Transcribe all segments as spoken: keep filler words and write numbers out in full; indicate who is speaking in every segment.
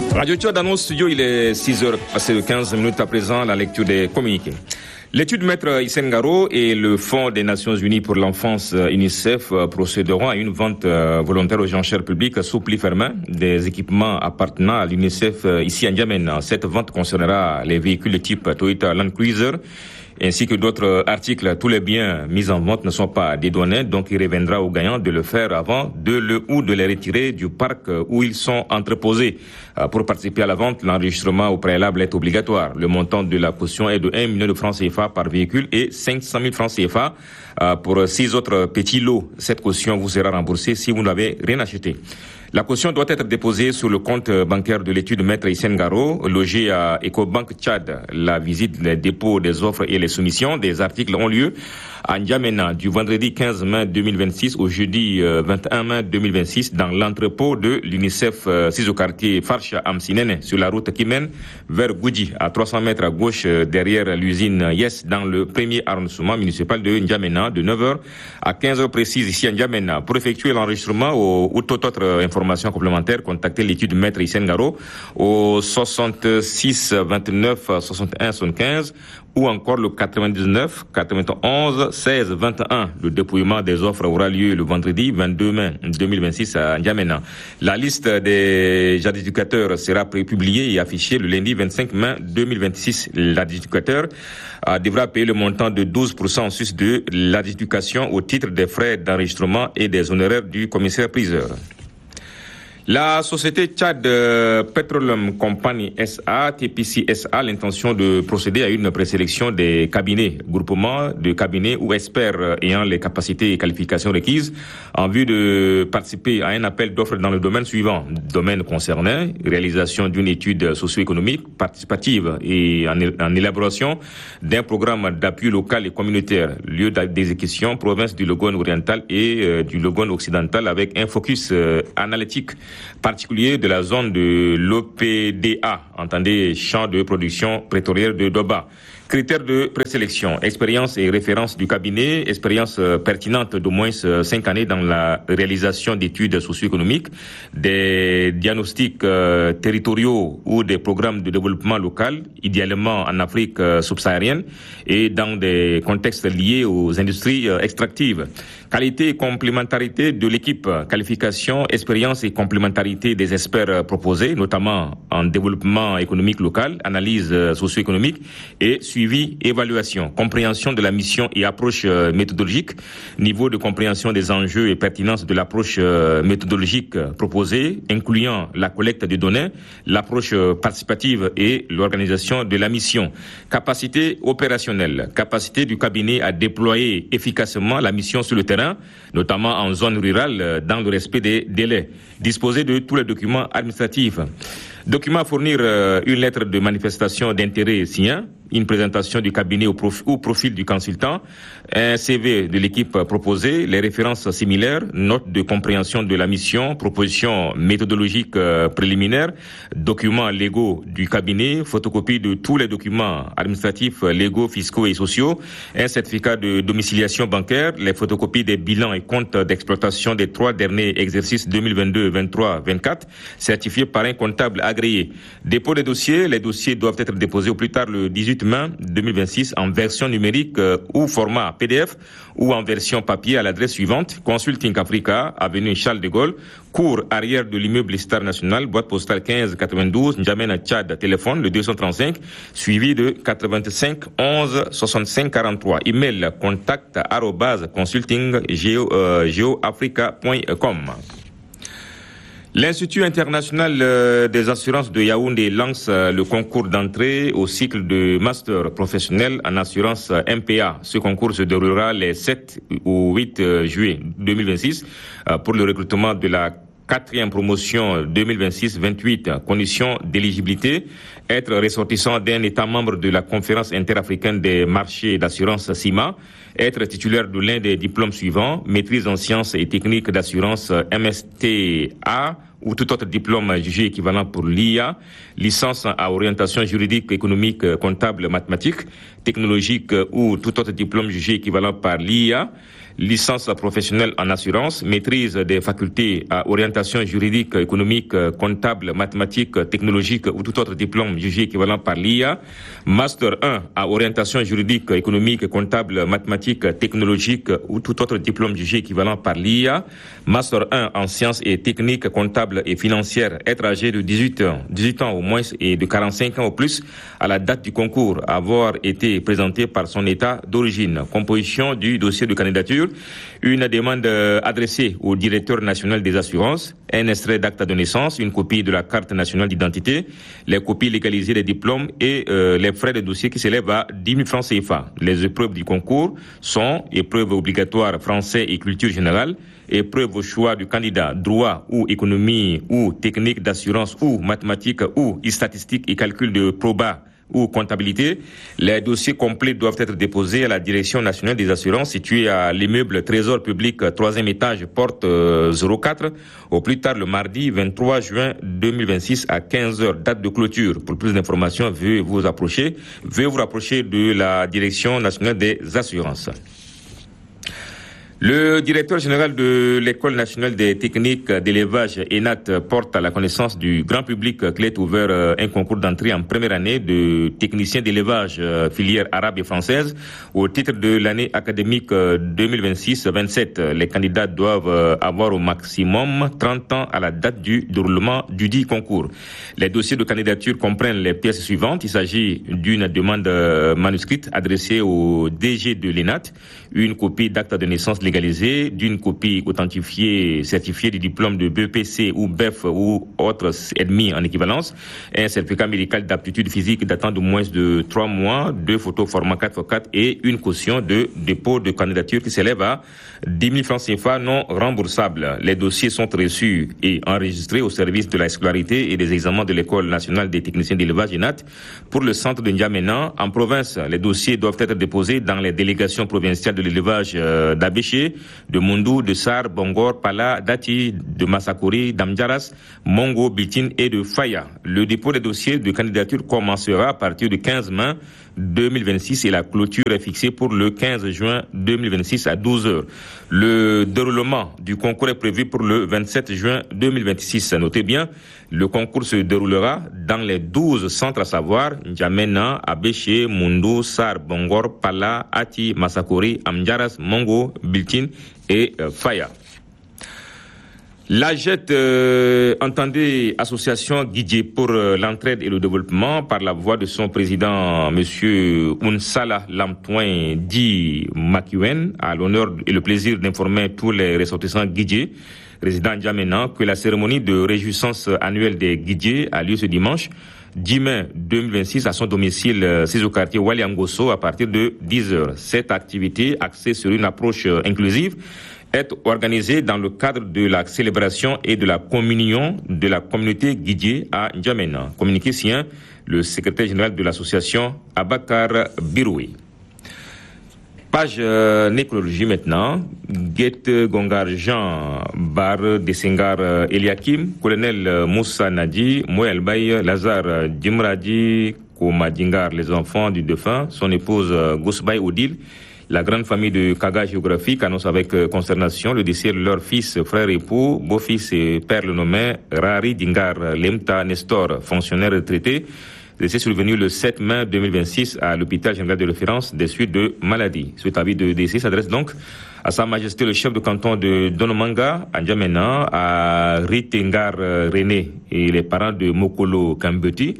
Speaker 1: Radio Tchad dans nos studios, il est six heures passées de quinze minutes à présent, la lecture des communiqués. L'étude Maître Hissène Garo et le Fonds des Nations Unies pour l'enfance UNICEF procéderont à une vente volontaire aux enchères publiques sous pli fermé des équipements appartenant à l'UNICEF ici à N'Djamena. Cette vente concernera les véhicules de type Toyota Land Cruiser ainsi que d'autres articles. Tous les biens mis en vente ne sont pas dédouanés, donc il reviendra aux gagnants de le faire avant de le ou de les retirer du parc où ils sont entreposés. Pour participer à la vente, l'enregistrement au préalable est obligatoire. Le montant de la caution est de un million de francs C F A par véhicule et cinq cent mille francs C F A pour six autres petits lots. Cette caution vous sera remboursée si vous n'avez rien acheté. La caution doit être déposée sur le compte bancaire de l'étude Maître Hissène Garo, logé à Ecobank Tchad. La visite, les dépôts des offres et les soumissions des articles ont lieu à N'Djamena du vendredi quinze mai deux mille vingt-six au jeudi vingt et un mai deux mille vingt-six dans l'entrepôt de l'UNICEF six au quartier Farsha Amsinene sur la route qui mène vers Goudji à trois cents mètres à gauche derrière l'usine Yes dans le premier arrondissement municipal de N'Djamena de neuf heures à quinze heures précises ici à N'Djamena. Pour effectuer l'enregistrement ou, ou toute autre information complémentaire, contactez l'étude Maître Hissène Garo au soixante-six vingt-neuf soixante et un soixante-quinze ou encore le quatre-vingt-dix-neuf quatre-vingt-onze seize vingt et un. Le dépouillement des offres aura lieu le vendredi vingt-deux mai deux mille vingt-six à N'Djamena. La liste des adjudicateurs sera publiée et affichée le lundi vingt-cinq mai deux mille vingt-six. L'adjudicateur devra payer le montant de douze pour cent en sus de l'adjudication au titre des frais d'enregistrement et des honoraires du commissaire-priseur. La société Tchad Petroleum Company S A, T P C S A, a l'intention de procéder à une présélection des cabinets, groupements de cabinets ou experts ayant les capacités et qualifications requises en vue de participer à un appel d'offres dans le domaine suivant. Domaine concerné, réalisation d'une étude socio-économique participative et en, en élaboration d'un programme d'appui local et communautaire, lieu d'exécution, province du Logone oriental et euh, du Logone occidental avec un focus euh, analytique particulier de la zone de l'O P D A, entendez champ de production pétrolière de Doba. Critères de présélection, expérience et référence du cabinet, expérience pertinente d'au moins cinq années dans la réalisation d'études socio-économiques, des diagnostics euh, territoriaux ou des programmes de développement local, idéalement en Afrique euh, subsaharienne et dans des contextes liés aux industries euh, extractives. Qualité et complémentarité de l'équipe, qualification, expérience et complémentarité des experts proposés, notamment en développement économique local, analyse socio-économique et suivi, évaluation, compréhension de la mission et approche méthodologique, niveau de compréhension des enjeux et pertinence de l'approche méthodologique proposée, incluant la collecte de données, l'approche participative et l'organisation de la mission. Capacité opérationnelle, capacité du cabinet à déployer efficacement la mission sur le terrain, notamment en zone rurale, dans le respect des délais. Disposer de tous les documents administratifs. Documents à fournir, euh, une lettre de manifestation d'intérêt signée, une présentation du cabinet au profil, au profil du consultant, un C V de l'équipe proposée, les références similaires, notes de compréhension de la mission, propositions méthodologiques euh, préliminaires, documents légaux du cabinet, photocopie de tous les documents administratifs, légaux, fiscaux et sociaux, un certificat de domiciliation bancaire, les photocopies des bilans et comptes d'exploitation des trois derniers exercices deux mille vingt-deux, vingt-trois, vingt-quatre, certifiés par un comptable agréé. Dépôt des dossiers, les dossiers doivent être déposés au plus tard le dix-huit mai deux mille vingt-six en version numérique euh, ou format P D F ou en version papier à l'adresse suivante: Consulting Africa, avenue Charles de Gaulle, cour arrière de l'immeuble Star National, boîte postale quinze quatre-vingt-douze, N'Djamena, Tchad, téléphone le deux cent trente-cinq, suivi de quatre-vingt-cinq onze soixante-cinq quarante-trois. Email contact arobase consulting geoafrica point com. L'Institut international des assurances de Yaoundé lance le concours d'entrée au cycle de master professionnel en assurance M P A. Ce concours se déroulera les sept au huit juillet deux mille vingt-six pour le recrutement de la quatrième promotion deux mille vingt-six vingt-huit. Conditions d'éligibilité: être ressortissant d'un État membre de la Conférence interafricaine des marchés d'assurance C I M A, être titulaire de l'un des diplômes suivants: maîtrise en sciences et techniques d'assurance M S T A ou tout autre diplôme jugé équivalent pour l'I A, licence à orientation juridique, économique, comptable, mathématique, technologique ou tout autre diplôme jugé équivalent par l'I A, licence professionnelle en assurance, maîtrise des facultés à orientation juridique, économique, comptable, mathématique, technologique ou tout autre diplôme jugé équivalent par l'I A, master un à orientation juridique, économique, comptable, mathématique, technologique ou tout autre diplôme jugé équivalent par l'I A, master un en sciences et techniques comptables et financières, être âgé de dix-huit ans, dix-huit ans au moins et de quarante-cinq ans au plus à la date du concours, avoir été présenté par son état d'origine. Composition du dossier de candidature, une demande adressée au directeur national des assurances, un extrait d'acte de naissance, une copie de la carte nationale d'identité, les copies légalisées des diplômes et euh, les frais de dossier qui s'élèvent à dix mille francs C F A. Les épreuves du concours sont épreuves obligatoires français et culture générale, épreuves au choix du candidat, droit ou économie ou technique d'assurance ou mathématiques ou statistiques et calcul de proba ou comptabilité. Les dossiers complets doivent être déposés à la Direction nationale des assurances située à l'immeuble Trésor public, troisième étage, porte euh, zéro quatre, au plus tard le mardi vingt-trois juin deux mille vingt-six à quinze heures, date de clôture. Pour plus d'informations, veuillez vous approcher, veuillez vous rapprocher de la Direction nationale des assurances. Le directeur général de l'École nationale des techniques d'élevage, E N A T, porte à la connaissance du grand public qu'il est ouvert un concours d'entrée en première année de technicien d'élevage filière arabe et française au titre de l'année académique deux mille vingt-six vingt-sept. Les candidats doivent avoir au maximum trente ans à la date du déroulement du dit concours. Les dossiers de candidature comprennent les pièces suivantes. Il s'agit d'une demande manuscrite adressée au D G de l'E N A T, une copie d'acte de naissance légalisée, d'une copie authentifiée, certifiée du diplôme de B P C ou B E F ou autre admis en équivalence, un certificat médical d'aptitude physique datant de moins de trois mois, deux photos format quatre par quatre et une caution de dépôt de candidature qui s'élève à dix mille francs C F A non remboursables. Les dossiers sont reçus et enregistrés au service de la scolarité et des examens de l'École nationale des techniciens d'élevage E N A T pour le centre de N'Djamena. En province, les dossiers doivent être déposés dans les délégations provinciales de l'élevage euh, d'Abéché, de Mundou, de Sar, Bongor, Pala, Dati, de Massakori, d'Amdjaras, Mongo, Biltine et de Faya. Le dépôt des dossiers de candidature commencera à partir du quinze mai deux mille vingt-six et la clôture est fixée pour le quinze juin deux mille vingt-six à douze heures. Le déroulement du concours est prévu pour le vingt-sept juin deux mille vingt-six. Notez bien, le concours se déroulera dans les douze centres à savoir N'Djamena, Abéché, Mundou, Sar, Bongor, Pala, Ati, Massakori, Amdjaras, Mongo, Biltine et euh, Faya. L'A G E T, euh, entendez Association Guidjé pour euh, l'entraide et le développement, par la voix de son président, Monsieur Ounsala Lamtoin Di Makuen, a l'honneur et le plaisir d'informer tous les ressortissants Guidjé, résidents N'Djamena, que la cérémonie de réjouissance annuelle des Guidjé a lieu ce dimanche, dix mai deux mille vingt-six, à son domicile euh, c'est au quartier Waliangoso à partir de dix heures. Cette activité, axée sur une approche euh, inclusive, est organisée dans le cadre de la célébration et de la communion de la communauté Guidjé à N'Djamena. Communiqué sien, le secrétaire général de l'association, Abakar Biroui. Page euh, nécrologie maintenant. Guette Gongar Jean Bar Desengar euh, Eliakim, colonel euh, Moussa Nadi, Moël Baye, Lazare Djimradi, Komadingar, les enfants du défunt, son épouse euh, Gousbaye Odile. La grande famille de Kaga géographique annonce avec consternation le décès de leur fils, frère, époux, beau-fils et père le nommé Rari Dingar Lemta Nestor, fonctionnaire retraité. Décès survenu le sept mai deux mille vingt-six à l'hôpital général de référence des suites de maladie. Cet avis de décès s'adresse donc à Sa Majesté le chef de canton de Donomanga, à N'Djamena, à Ritengar René et les parents de Mokolo Kambeti,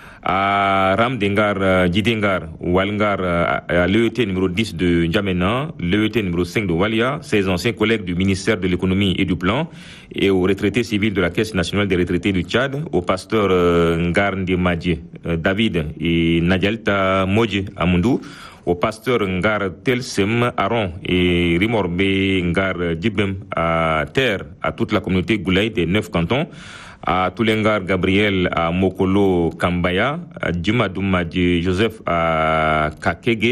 Speaker 1: à Ramdengar Djidengar Walngar, à l'E E T numéro dix de N'Djamena, l'E E T numéro cinq de Walia, ses anciens collègues du ministère de l'économie et du plan, et aux retraités civils de la Caisse nationale des retraités du Tchad, au pasteur Ngar Ndimadje David et Nadialta Modje Amundou, au pasteur Ngar Telsem Aron et Rimorbe Ngar Djibem à Terre, à toute la communauté Goulaï des neuf cantons, à Toulengar Gabriel à Mokolo Kambaya, à Djumadouma Joseph à Kakege,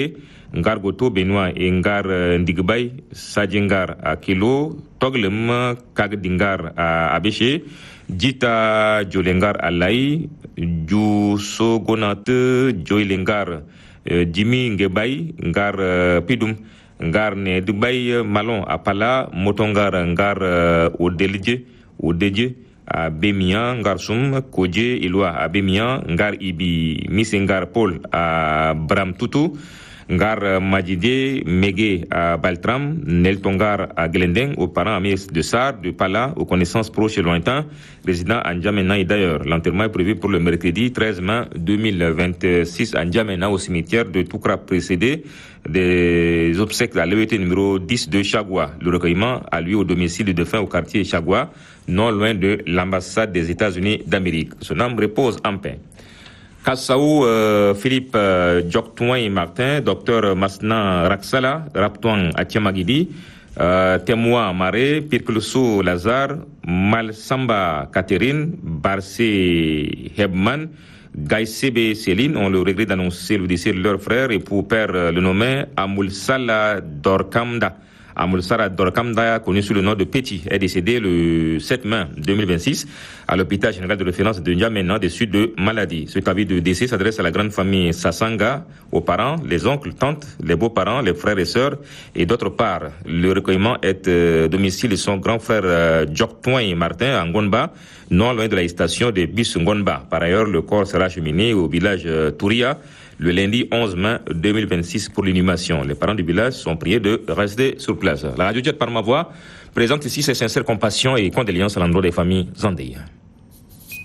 Speaker 1: Ngar Goto Benoît et Ngar Ndigbay, Sadjengar à Kilo, Toglem Kagdingar à Abéché, Djita Djolengar à Laï, Djouso Gonate Djoilengar, Jimmy Ngebay, Ngar Pidum, Ngar Ne Dubai Malon à Pala, Motongar Ngar Odelje, Odeje, à Bémian, Ngar Soum, Kodje, Ilwa à Bémian, Ngar Ibi, Missengar Paul à Bram Tutu, Ngar Majide, Mege à Baltram, Neltongar à Glendeng, aux parents amis de Sar, de Pala, aux connaissances proches et lointains, résidant à N'Djamena et d'ailleurs. L'enterrement est prévu pour le mercredi treize mai deux mille vingt-six à N'Djamena, au cimetière de Toukra, précédé des obsèques à l'E E T numéro dix de Chagua. Le recueillement a lieu au domicile du défunt au quartier Chagua, non loin de l'ambassade des États-Unis d'Amérique. Son âme repose en paix. Kassaou euh, Philippe euh, Djoktouin Martin, docteur Masna Raksala, Raptouan Atiamagidi, euh, Témoin Maré, Pirklusu Lazare, Malsamba Catherine, Barcé Hebman, Gaïsebe Céline ont le regret d'annoncer le décès de leur frère et pour père euh, le nommé Amoulsala Dorkamda. Amoulsara Dorkamda, connu sous le nom de Petit, est décédé le sept mai deux mille vingt-six à l'hôpital général de référence de N'Djamena des suites de maladie. Cet avis de décès s'adresse à la grande famille Sassanga, aux parents, les oncles, tantes, les beaux-parents, les frères et sœurs et d'autre part. Le recueillement est euh, domicile de son grand frère euh, Djoktouin Martin à Ngonba, non loin de la station de bus Ngonba. Par ailleurs, le corps sera acheminé au village euh, Touria le lundi onze mai deux mille vingt-six pour l'inhumation. Les parents du village sont priés de rester sur place. La radio Jet par ma voix présente ici ses sincères compassions et condoléances à l'endroit des familles endeuillées.